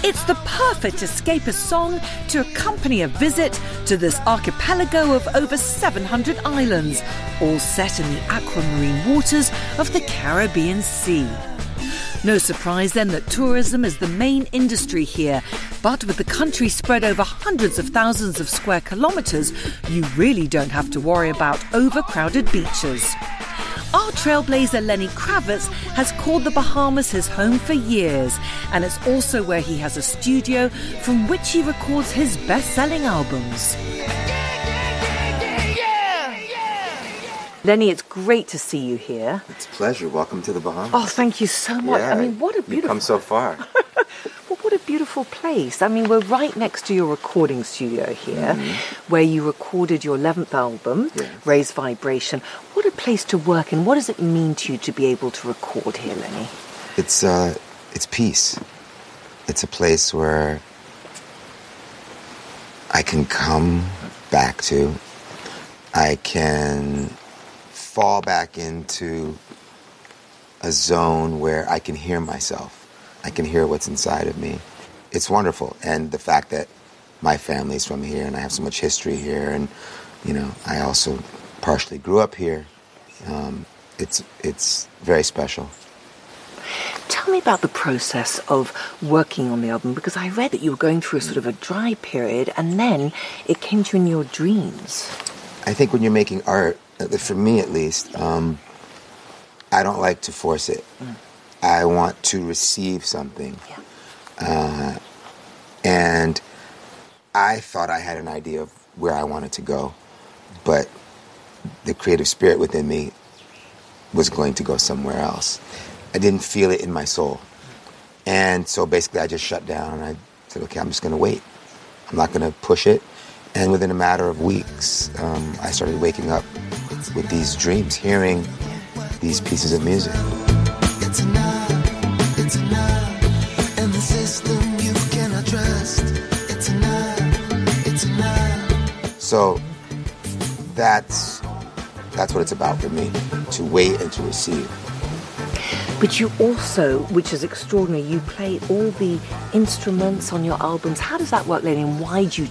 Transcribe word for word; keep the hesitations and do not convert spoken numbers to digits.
It's the perfect escapist song to accompany a visit to this archipelago of over seven hundred islands, all set in the aquamarine waters of the Caribbean Sea. No surprise then that tourism is the main industry here, but with the country spread over hundreds of thousands of square kilometres, you really don't have to worry about overcrowded beaches. Our trailblazer Lenny Kravitz has called the Bahamas his home for years, and it's also where he has a studio from which he records his best-selling albums. Lenny, it's great to see you here. It's a pleasure. Welcome to the Bahamas. Oh, thank you so much. Yeah, I mean, what a beautiful... You've come so far. Well, what a beautiful place. I mean, we're right next to your recording studio here, mm-hmm. where you recorded your eleventh album, yes. Raise Vibration. What a place to work in. What does it mean to you to be able to record here, Lenny? It's, uh, it's peace. It's a place where I can come back to. I can fall back into a zone where I can hear myself. I can hear what's inside of me. It's wonderful. And the fact that my family's from here and I have so much history here, and, you know, I also partially grew up here. Um, it's, it's very special. Tell me about the process of working on the album, because I read that you were going through a sort of a dry period and then it came to you in your dreams. I think when you're making art, for me at least, um, I don't like to force it. Mm. I want to receive something. Yeah. Uh, and I thought I had an idea of where I wanted to go, but the creative spirit within me was going to go somewhere else. I didn't feel it in my soul. And so basically I just shut down and I said, okay, I'm just going to wait. I'm not going to push it. And within a matter of weeks, um, I started waking up with these dreams, hearing these pieces of music. It's enough, it's enough, and the system you cannot trust. It's enough, it's enough. So that's that's what it's about for me, to wait and to receive. But you also, which is extraordinary, you play all the instruments on your albums. How does that work, Lenny, and why do you